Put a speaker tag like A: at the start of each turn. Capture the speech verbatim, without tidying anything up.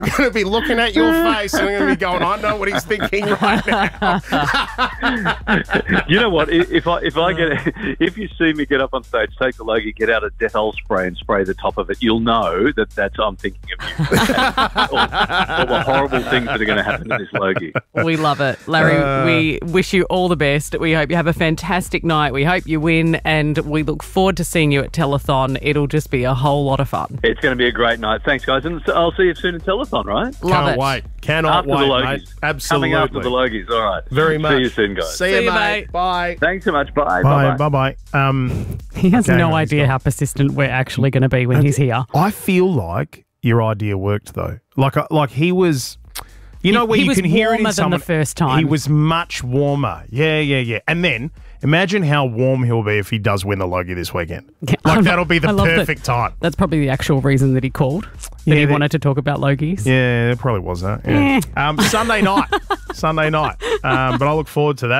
A: going to be looking at your face and I'm going to be going, I know what he's thinking right now.
B: You know what? If I if I get if you see me get up on stage, take the Logie, get out a Dettol spray and spray the top of it, you'll know that that's I'm thinking of you. all, all the horrible things that are going to happen to this Logie.
C: We love it. Larry,
A: Uh,
C: we wish you all the best. We hope you have a fantastic night. We hope you win, and we look forward to seeing you at Telethon. It'll just be a whole lot of fun.
B: It's going to be a great night. Thanks, guys. And I'll see you soon in Telethon, right?
C: Love
A: Can't
C: it.
A: wait. Cannot
B: After
A: wait,
B: the
A: mate.
B: Logies.
A: Absolutely.
B: Coming after the Logies. All right.
A: Very much.
B: See you soon, guys.
A: See,
C: See
A: you,
C: you,
A: mate.
C: mate.
A: Bye.
B: Thanks so much. Bye.
A: Bye.
B: Bye-bye.
A: Bye-bye. Um,
C: He has
A: okay,
C: no
A: he's
C: idea
A: gone.
C: how persistent we're actually going to be when he's here.
A: I feel like your idea worked, though. Like, uh, like he was... You
C: He-
A: know where
C: he
A: you
C: was
A: can hear it in
C: warmer than
A: someone.
C: the first time.
A: He was much warmer. Yeah, yeah, yeah. And then imagine how warm he'll be if he does win the Logie this weekend.
C: Yeah, I
A: Like
C: lo-
A: that'll be the
C: I love that.
A: perfect time.
C: That's probably the actual reason that he called, that
A: Yeah,
C: he
A: that-
C: wanted to talk about Logies.
A: Yeah, it probably was that. Yeah. um, Sunday night. Sunday night. Um, but I look forward to that.